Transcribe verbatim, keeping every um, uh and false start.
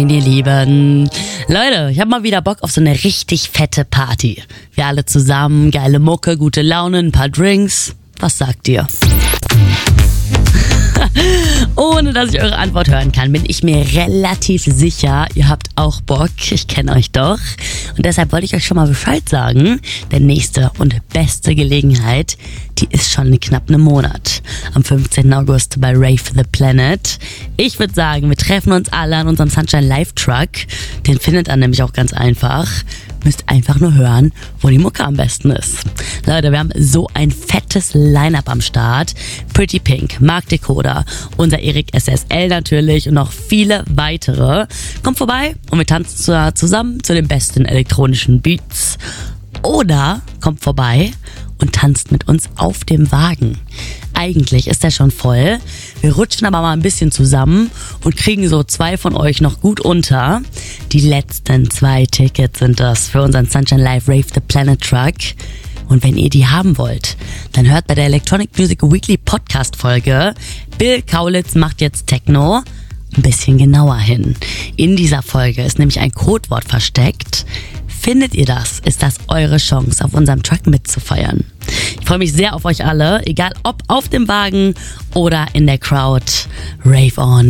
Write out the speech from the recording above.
Ihr Lieben, Leute, ich habe mal wieder Bock auf so eine richtig fette Party. Wir alle zusammen, geile Mucke, gute Laune, ein paar Drinks. Was sagt ihr? Ohne dass ich eure Antwort hören kann, bin ich mir relativ sicher, ihr habt auch Bock. Ich kenne euch doch. Und deshalb wollte ich euch schon mal Bescheid sagen. Denn nächste und beste Gelegenheit, die ist schon in knapp einem Monat. Am fünfzehnten August bei Rave the Planet. Ich würde sagen, wir treffen uns alle an unserem Sunshine Live Truck. Den findet ihr nämlich auch ganz einfach. Müsst einfach nur hören, wo die Mucke am besten ist. Leute, wir haben so ein fettes Line-Up am Start. Pretty Pink, Mark Decoder, unser Erik S S L natürlich und noch viele weitere. Kommt vorbei und wir tanzen zusammen zu den besten elektronischen Beats. Oder kommt vorbei und tanzt mit uns auf dem Wagen. Eigentlich ist der schon voll. Wir rutschen aber mal ein bisschen zusammen und kriegen so zwei von euch noch gut unter. Die letzten zwei Tickets sind das für unseren Sunshine Live Rave the Planet Truck. Und wenn ihr die haben wollt, dann hört bei der Electronic Music Weekly Podcast Folge Bill Kaulitz macht jetzt Techno ein bisschen genauer hin. In dieser Folge ist nämlich ein Codewort versteckt. Findet ihr das, ist das eure Chance, auf unserem Truck mitzufeiern. Ich freue mich sehr auf euch alle, egal ob auf dem Wagen oder in der Crowd. Rave on!